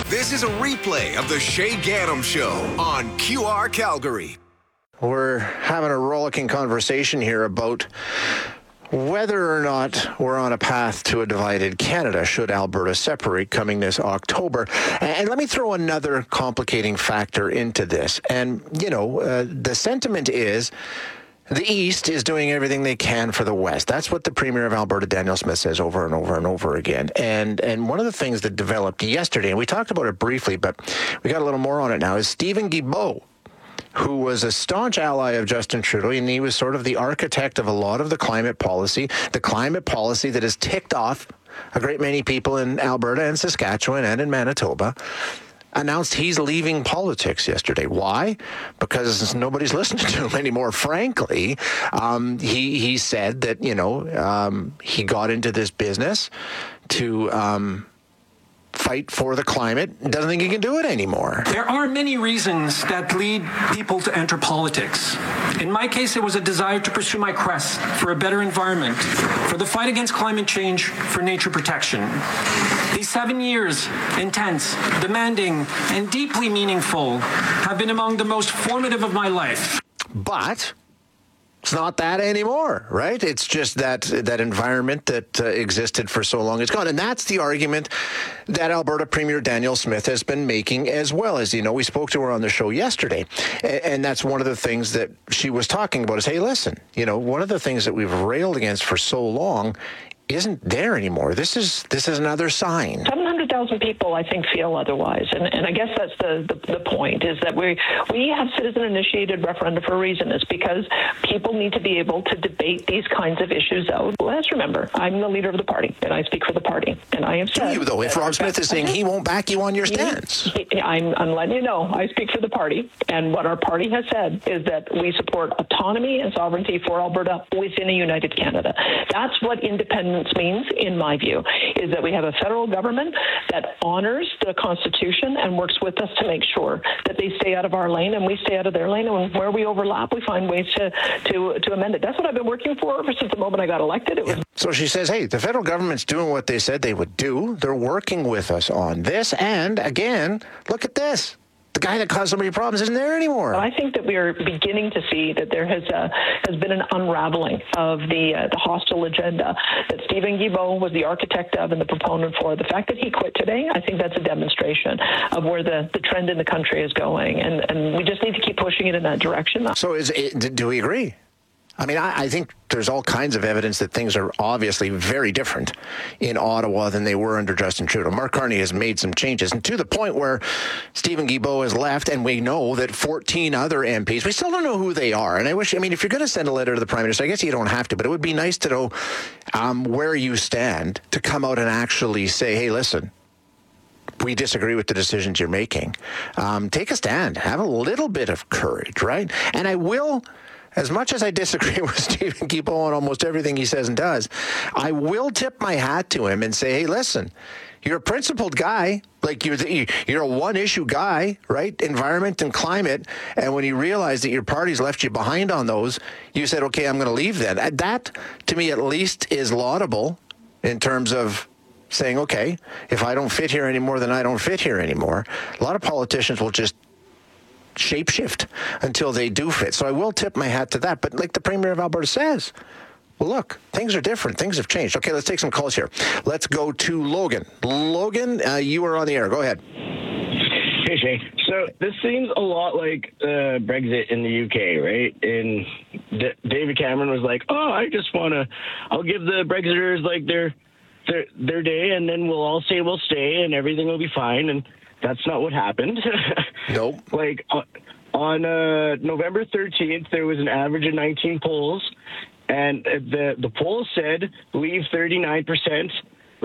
This is a replay of the Shay Gannam Show on QR Calgary. We're having a rollicking conversation here about whether or not we're on a path to a divided Canada should Alberta separate coming this October. And let me throw another complicating factor into this. And, the sentiment is the East is doing everything they can for the West. That's what the Premier of Alberta, Danielle Smith, says over and over and over again. And one of the things that developed yesterday, and we talked about it briefly, but we got a little more on it now, is Stephen Guilbeault, who was a staunch ally of Justin Trudeau, and he was sort of the architect of a lot of the climate policy that has ticked off a great many people in Alberta and Saskatchewan and in Manitoba, announced he's leaving politics yesterday. Why? Because nobody's listening to him anymore, frankly. He said that, he got into this business to fight for the climate, doesn't think he can do it anymore. There are many reasons that lead people to enter politics. In my case, it was a desire to pursue my quest for a better environment, for the fight against climate change, for nature protection. These 7 years, intense, demanding, and deeply meaningful, have been among the most formative of my life. But it's not that anymore, right? It's just that environment that existed for so long is gone. And that's the argument that Alberta Premier Danielle Smith has been making as well. As you know, we spoke to her on the show yesterday. And that's one of the things that she was talking about is, hey, listen, one of the things that we've railed against for so long isn't there anymore. This is another sign. 700,000 people, I think, feel otherwise. And I guess that's the point, is that we have citizen-initiated referenda for a reason. It's because people need to be able to debate these kinds of issues out. Let's remember, I'm the leader of the party, and I speak for the party. And I have said... Do you, though? If Rob Smith is saying he won't back you on your stance. I'm letting you know, I speak for the party. And what our party has said is that we support autonomy and sovereignty for Alberta within a united Canada. That's what independence means, in my view, is that we have a federal government that honors the Constitution and works with us to make sure that they stay out of our lane and we stay out of their lane, and where we overlap, we find ways to amend it. That's what I've been working for ever since the moment I got elected. So she says, hey, the federal government's doing what they said they would do. They're working with us on this. And again, look at this. The guy that caused so many problems isn't there anymore. I think that we are beginning to see that there has been an unraveling of the hostile agenda that Stephen Guilbeault was the architect of and the proponent for. The fact that he quit today, I think that's a demonstration of where the trend in the country is going, and we just need to keep pushing it in that direction. So do we agree? I mean, I think there's all kinds of evidence that things are obviously very different in Ottawa than they were under Justin Trudeau. Mark Carney has made some changes, and to the point where Stephen Guilbeault has left, and we know that 14 other MPs, we still don't know who they are. And if you're going to send a letter to the Prime Minister, I guess you don't have to, but it would be nice to know where you stand, to come out and actually say, hey, listen, we disagree with the decisions you're making. Take a stand. Have a little bit of courage, right? And I will... As much as I disagree with Stephen Guilbeault on almost everything he says and does, I will tip my hat to him and say, hey, listen, you're a principled guy. Like, you're a one-issue guy, right? Environment and climate. And when you realize that your party's left you behind on those, you said, okay, I'm going to leave then. That, to me, at least is laudable in terms of saying, okay, if I don't fit here anymore, then I don't fit here anymore. A lot of politicians will just shapeshift until they do fit. So I will tip my hat to that. But like the Premier of Alberta says, well, look, things are different. Things have changed. Okay, let's take some calls here. Let's go to Logan. Logan, you are on the air. Go ahead. Hey, Shay. So this seems a lot like Brexit in the UK, right? And David Cameron was like, I'll give the Brexiters like their day, and then we'll all say we'll stay and everything will be fine. And that's not what happened. Nope. Like on November 13th, there was an average of 19 polls, and the poll said leave 39%,